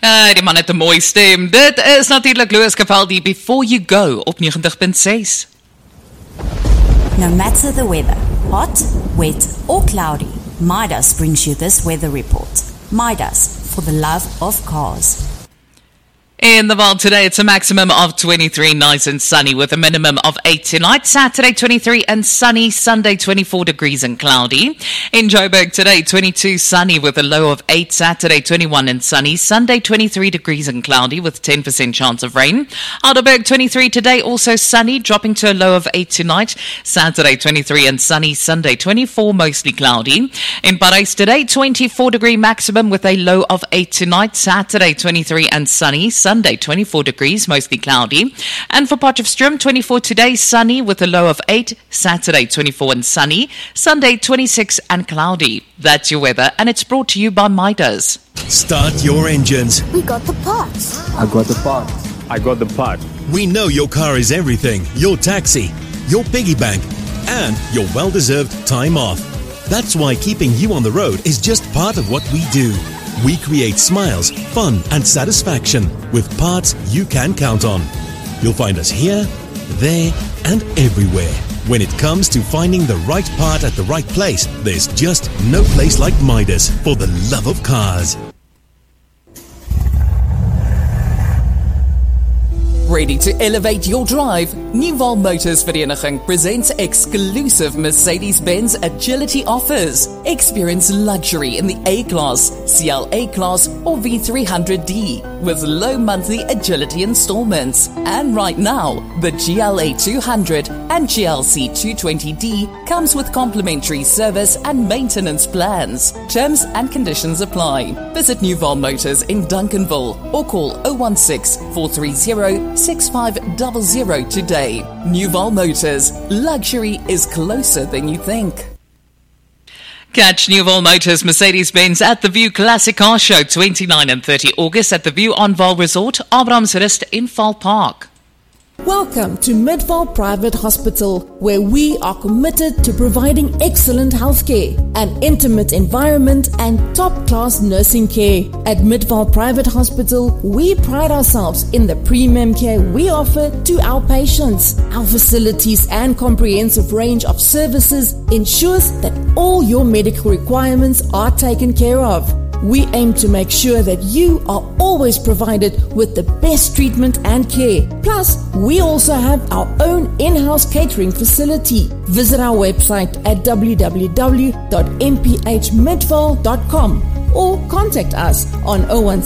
Die man het 'n mooi stem. Dit is natuurlik Louis Capaldi, Before You Go op 90.6. No matter the weather, hot, wet or cloudy, Midas brings you this weather report. Midas, for the love of cars. In the world today, it's a maximum of 23, nice and sunny, with a minimum of 8 tonight. Saturday, 23 and sunny. Sunday, 24 degrees and cloudy. In Joburg today, 22 sunny with a low of 8. Saturday, 21 and sunny. Sunday, 23 degrees and cloudy with 10% chance of rain. Heidelberg, 23 today, also sunny, dropping to a low of 8 tonight. Saturday, 23 and sunny. Sunday, 24, mostly cloudy. In Parys today, 24 degree maximum with a low of 8 tonight. Saturday, 23 and sunny. Sunday, 24 degrees, mostly cloudy. And for Potchefstroom, 24 today, sunny with a low of 8. Saturday, 24 and sunny. Sunday, 26 and cloudy. That's your weather, and it's brought to you by Midas. Start your engines. We got the parts. I got the part. I got the part. We know your car is everything. Your taxi, your piggy bank, and your well-deserved time off. That's why keeping you on the road is just part of what we do. We create smiles, fun, and satisfaction with parts you can count on. You'll find us here, there, and everywhere. When it comes to finding the right part at the right place, there's just no place like Midas for the love of cars. Ready to elevate your drive? Nuval Motors Vereniging presents exclusive Mercedes-Benz Agility offers. Experience luxury in the A-Class, CLA Class or V300D with low monthly Agility installments. And right now, the GLA 200 and GLC 220D comes with complimentary service and maintenance plans. Terms and conditions apply. Visit Nuval Motors in Duncanville or call 016-430-6500 today. Nuval Motors. Luxury is closer than you think. Catch Nuval Motors Mercedes-Benz at the View Classic Car Show 29 and 30 August at the View on Vaal Resort, Abrahamsrust in Vaal Park. Welcome to Midvaal Private Hospital, where we are committed to providing excellent healthcare, an intimate environment, and top-class nursing care. At Midvaal Private Hospital, we pride ourselves in the premium care we offer to our patients. Our facilities and comprehensive range of services ensures that all your medical requirements are taken care of. We aim to make sure that you are always provided with the best treatment and care. Plus, we also have our own in-house catering facility. Visit our website at www.mphmidvaal.com or contact us on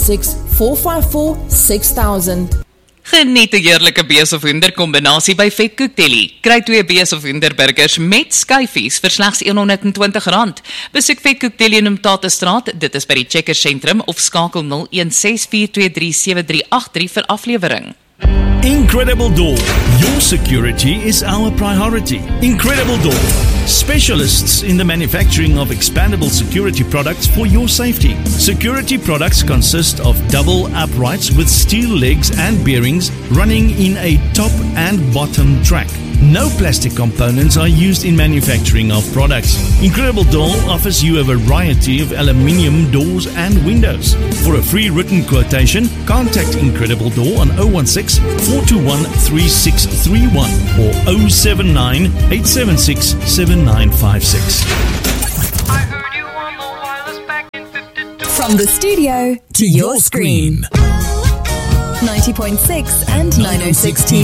016-454-6000. Geniet 'n heerlike bees of hoender kombinasie by Vetkoek Deli. Kry 2 bees of hoender burgers met skyfies vir slegs R120. Besoek Vetkoek Deli in Umtatestraat, dit is by die Checkers Sentrum, of skakel 0164237383 vir aflewering. Incredible Door. Your security is our priority. Incredible Door. Specialists in the manufacturing of expandable security products for your safety. Security products consist of double uprights with steel legs and bearings running in a top and bottom track. No plastic components are used in manufacturing of products. Incredible Door offers you a variety of aluminium doors and windows. For a free written quotation, contact Incredible Door on 016-421-3631 or 079-876-7956. From the studio to your screen. 90.6 and 906 TV.